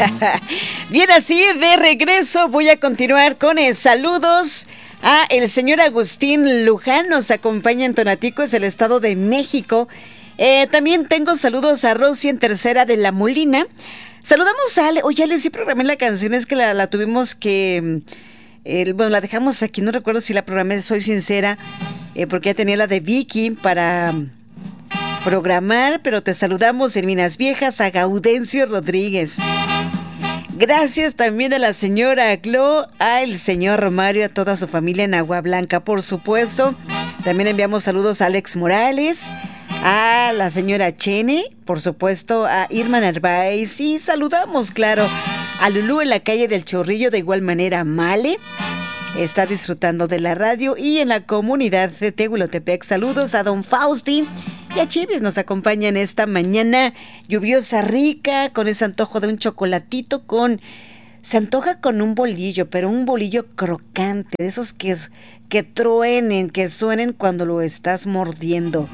Bien, así de regreso voy a continuar con saludos a el señor Agustín Luján, nos acompaña en Tonatico, es el Estado de México. También tengo saludos a Rosy en Tercera de la Molina. Saludamos a Ale. Oye, Ale, sí programé la canción, es que la tuvimos que... bueno, la dejamos aquí, no recuerdo si la programé, soy sincera, porque ya tenía la de Vicky para programar, pero te saludamos en Minas Viejas a Gaudencio Rodríguez. Gracias también a la señora Glo, al señor Mario, a toda su familia en Agua Blanca, por supuesto. También enviamos saludos a Alex Morales, a la señora Chene, por supuesto, a Irma Narváez, y saludamos, claro, a Lulú en la calle del Chorrillo, de igual manera Male. Está disfrutando de la radio y en la comunidad de Tehuilotepec. Saludos a don Fausti y a Chivis, nos acompañan esta mañana lluviosa, rica, con ese antojo de un chocolatito se antoja con un bolillo, pero un bolillo crocante, de esos que truenen, que suenen cuando lo estás mordiendo.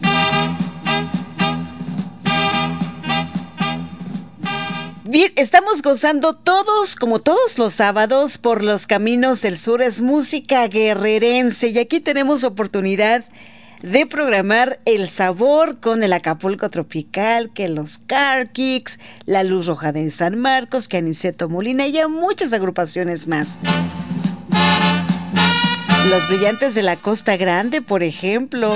Bien, estamos gozando todos, como todos los sábados, por los caminos del sur. Es música guerrerense y aquí tenemos oportunidad de programar el sabor con el Acapulco Tropical, que los Car Kicks, la Luz Roja de San Marcos, que Aniceto Molina y ya muchas agrupaciones más. Los Brillantes de la Costa Grande, por ejemplo.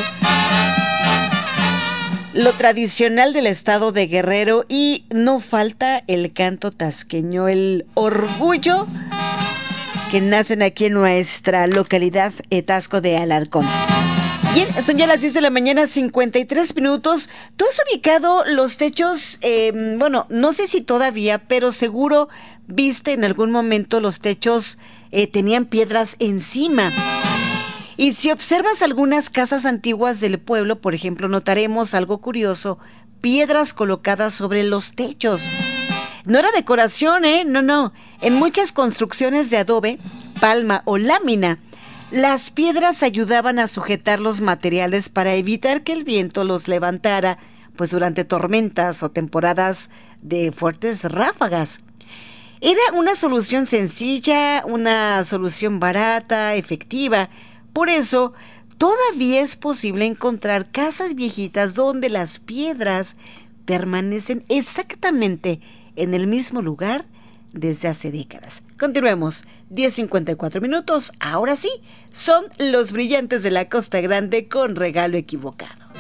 Lo tradicional del estado de Guerrero y no falta el canto tasqueño, el orgullo que nacen aquí en nuestra localidad Tasco de Alarcón. Bien, son ya las 10 de la mañana, 53 minutos. ¿Tú has ubicado los techos? Bueno, no sé si todavía, pero seguro viste en algún momento los techos tenían piedras encima. Y si observas algunas casas antiguas del pueblo, por ejemplo, notaremos algo curioso, piedras colocadas sobre los techos. No era decoración, no. En muchas construcciones de adobe, palma o lámina, las piedras ayudaban a sujetar los materiales para evitar que el viento los levantara, pues durante tormentas o temporadas de fuertes ráfagas. Era una solución sencilla, una solución barata, efectiva. Por eso, todavía es posible encontrar casas viejitas donde las piedras permanecen exactamente en el mismo lugar desde hace décadas. Continuemos, 10:54 minutos. Ahora sí, son los Brillantes de la Costa Grande con Regalo Equivocado.